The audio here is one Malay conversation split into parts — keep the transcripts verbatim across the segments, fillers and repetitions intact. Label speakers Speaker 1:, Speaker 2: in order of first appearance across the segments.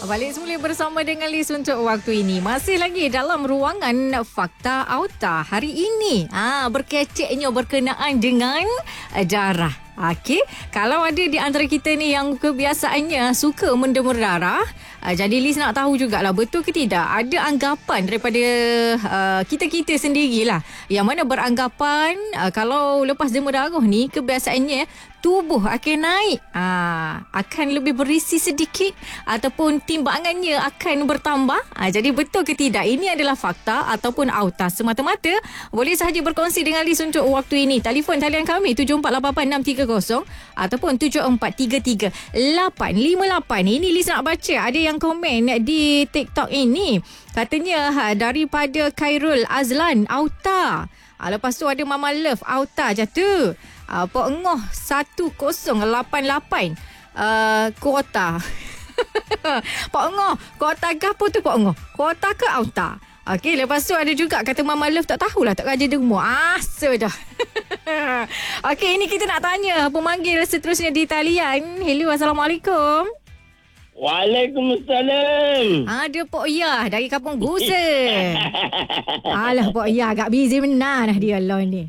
Speaker 1: Balik semula bersama dengan Liz untuk waktu ini. Masih lagi dalam ruangan Fakta Auta hari ini. Ah, berkeceknya berkenaan dengan darah. Okey, kalau ada di antara kita ni yang kebiasaannya suka mendemur darah, uh, jadi Liz nak tahu jugalah betul ke tidak ada anggapan daripada uh, kita-kita sendirilah yang mana beranggapan uh, kalau lepas demur darah ni kebiasaannya tubuh akan naik, uh, akan lebih berisi sedikit ataupun timbangannya akan bertambah. Uh, jadi betul ke tidak? Ini adalah fakta ataupun auta semata-mata. Boleh sahaja berkongsi dengan Liz untuk waktu ini. Telefon talian kami tujuh empat lapan enam tiga kosong ataupun tujuh empat tiga tiga lapan lima lapan. Ini Liz nak baca. Ada yang komen di TikTok ini. Katanya ha, daripada Khairul Azlan, auta. Ha, lepas tu ada Mama Love, auta je tu. Ha, Pok Ngoh satu kosong lapan lapan. Uh, kuota. Pok Ngoh, kuota ke apa tu Pok Ngoh? Kuota ke auta? Okey, lepas tu ada juga kata Mama Love tak tahulah, tak kerja demur. Asa dah. Okey, ini kita nak tanya pemanggil seterusnya di talian. Hello, Assalamualaikum.
Speaker 2: Waalaikumsalam.
Speaker 1: Ada Pok Yah dari Kampung Gusa. Alah Pok Yah agak busy benar dah dia lah ni.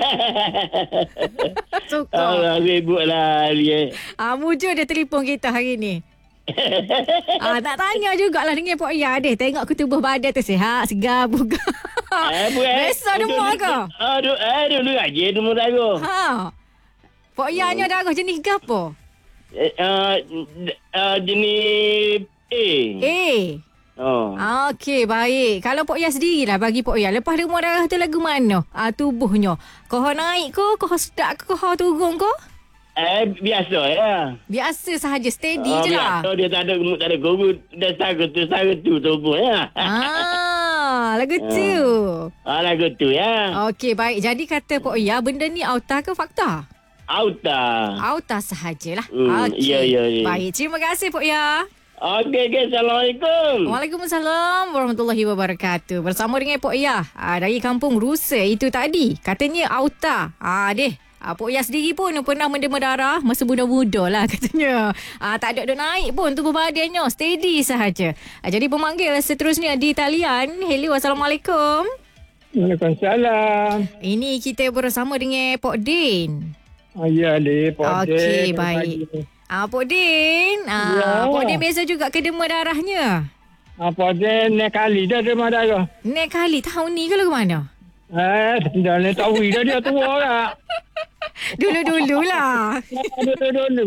Speaker 1: Suka.
Speaker 2: Allah, ribut lah dia.
Speaker 1: Ah, mujur dia telefon kita hari ni. Ah, nak tanya jugalah dengan Pok Yah deh. Tengok ke tubuh badan tu sihat, segar, bugar.
Speaker 2: Eh, buat.
Speaker 1: Biasa demur ke?
Speaker 2: Aduh, aduh, dulu aja demur darah.
Speaker 1: Ha. Pok Yah ni darah jenis ke apa?
Speaker 2: Eh, uh, uh, jenis A.
Speaker 1: Eh.
Speaker 2: Oh.
Speaker 1: Okey, baik. Kalau Pok Yah sendirilah bagi Pok Yah. Lepas demur darah tu lagu mana? Ah, tubuhnya. Kau naik ke? Kau sedap ke? Kau turun ke?
Speaker 2: Eh, biasa ya.
Speaker 1: Biasa sahaja, steady
Speaker 2: Oh,
Speaker 1: je lah.
Speaker 2: biasa dia tak ada gemuk, tak ada gurut. Dah saga tu, saga tu tubuh ya.
Speaker 1: Ah, lagu tu.
Speaker 2: Ah, lagu tu ya.
Speaker 1: Okey, baik. Jadi kata Pok Yah, benda ni auta ke fakta?
Speaker 2: Auta.
Speaker 1: Auta sahajalah.
Speaker 2: Hmm,
Speaker 1: Okey.
Speaker 2: ya, ya, ya.
Speaker 1: Baik, terima kasih Pok Yah.
Speaker 2: Okey, okay. Assalamualaikum.
Speaker 1: Waalaikumsalam warahmatullahi wabarakatuh. Bersama dengan Pok Yah ah, dari Kampung Rusa itu tadi. Katanya auta. Ah, deh. Ah, Pok Yah sendiri pun pernah mendemur darah masa muda-muda lah katanya. Ah, tak ada duk naik pun tubuh badannya. Steady sahaja. Ah, jadi pemanggil seterusnya di talian. Hello, Assalamualaikum.
Speaker 3: Waalaikumsalam.
Speaker 1: Ini kita bersama dengan Pok Din.
Speaker 3: Oh, ya, Le. Pak
Speaker 1: Okey,
Speaker 3: Din.
Speaker 1: baik. Ah, Pok Din. Ah,
Speaker 3: Ya.
Speaker 1: Pok Din biasa juga ke demur darahnya.
Speaker 3: Ah, Pak Din naik kali dah demam darah.
Speaker 1: Naik kali tahun ni ke lagu mana?
Speaker 3: Eh, dah naik tahu dah dia tua lah.
Speaker 1: Dulu-dululah.
Speaker 3: Dulu-dulu.